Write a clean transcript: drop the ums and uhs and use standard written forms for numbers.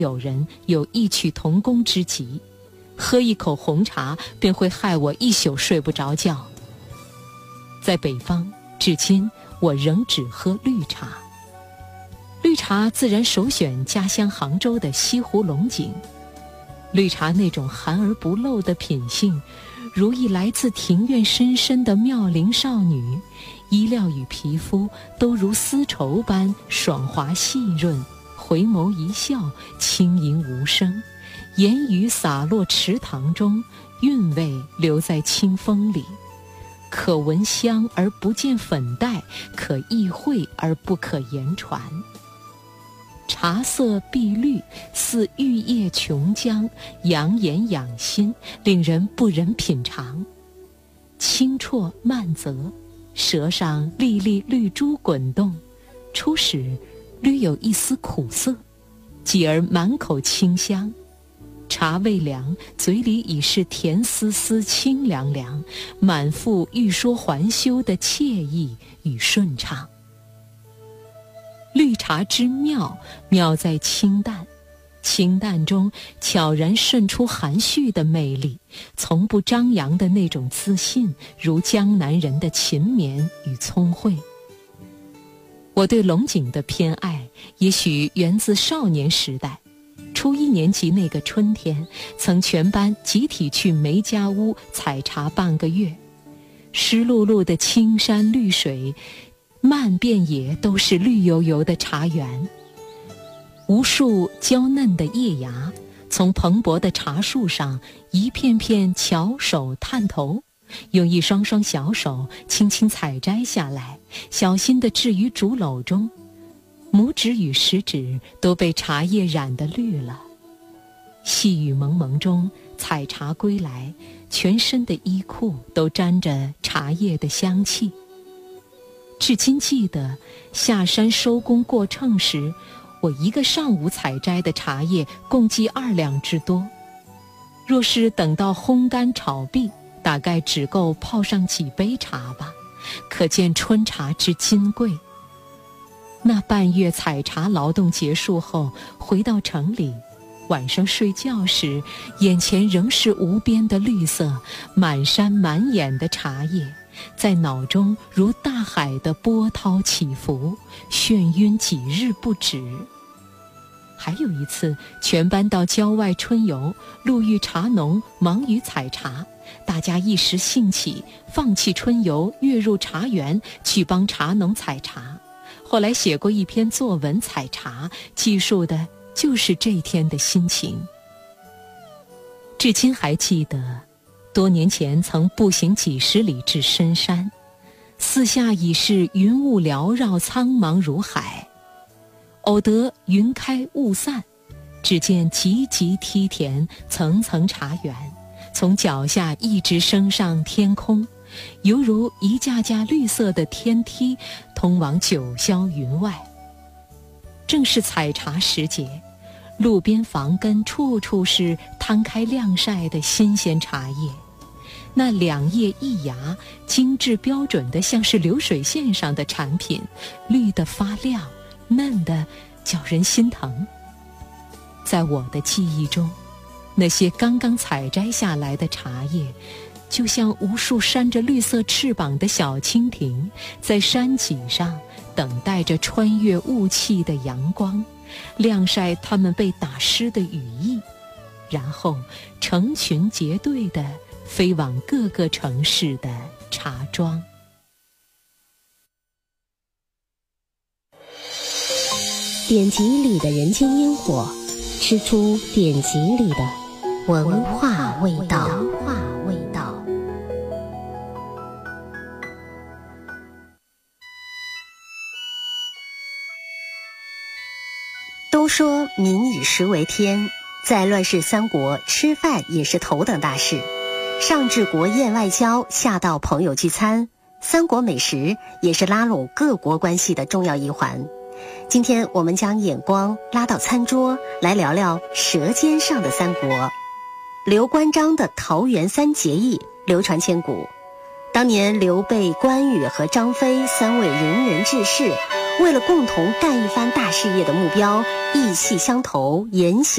有人有异曲同工之疾，喝一口红茶便会害我一宿睡不着觉。在北方，至今我仍只喝绿茶。绿茶自然首选家乡杭州的西湖龙井。绿茶那种含而不露的品性，如一来自庭院深深的妙龄少女，衣料与皮肤都如丝绸般爽滑细润，回眸一笑，轻盈无声，言语洒落池塘中，韵味留在清风里，可闻香而不见粉黛，可意会而不可言传。茶色碧绿，似玉液琼浆，养眼养心，令人不忍品尝。清啜慢啧，舌上粒粒绿珠滚动，初始略有一丝苦涩，继而满口清香。茶味凉，嘴里已是甜丝丝清凉凉，满腹欲说还休的惬意与顺畅。绿茶之妙，妙在清淡，清淡中悄然渗出含蓄的魅力，从不张扬的那种自信，如江南人的勤勉与聪慧。我对龙井的偏爱，也许源自少年时代。初一年级那个春天，曾全班集体去梅家坞采茶半个月，湿漉漉的青山绿水，漫遍野都是绿油油的茶园，无数娇嫩的叶芽从蓬勃的茶树上一片片巧手探头，用一双双小手轻轻采摘下来，小心地置于竹篓中，拇指与食指都被茶叶染得绿了。细雨蒙蒙中采茶归来，全身的衣裤都沾着茶叶的香气。至今记得下山收工过秤时，我一个上午采摘的茶叶共计2两之多。若是等到烘干炒碧，大概只够泡上几杯茶吧，可见春茶之金贵。那半月采茶劳动结束后，回到城里，晚上睡觉时，眼前仍是无边的绿色，满山满眼的茶叶，在脑中如大海的波涛起伏，眩晕几日不止。还有一次，全班到郊外春游，路遇茶农忙于采茶，大家一时兴起，放弃春游，跃入茶园去帮茶农采茶。后来写过一篇作文采茶，记述的就是这天的心情。至今还记得多年前曾步行几十里至深山，四下已是云雾缭绕，苍茫如海。偶得云开雾散，只见急急梯田，层层茶园，从脚下一直升上天空，犹如一架架绿色的天梯，通往九霄云外。正是采茶时节，路边房根处处是摊开晾晒的新鲜茶叶，那两叶一芽，精致标准的像是流水线上的产品，绿得发亮，嫩得叫人心疼。在我的记忆中，那些刚刚采摘下来的茶叶，就像无数扇着绿色翅膀的小蜻蜓，在山脊上等待着穿越雾气的阳光，晾晒它们被打湿的羽翼，然后成群结队地飞往各个城市的茶庄。 典籍里的人间烟火，吃出典籍里的文化味道。都说民以食为天，在乱世三国，吃饭也是头等大事。上至国宴外交，下到朋友聚餐，三国美食也是拉拢各国关系的重要一环。今天我们将眼光拉到餐桌，来聊聊舌尖上的三国。刘关张的桃园三结义流传千古。当年刘备、关羽和张飞三位仁人志士， 为了共同干一番大事业的目标，意气相投，言行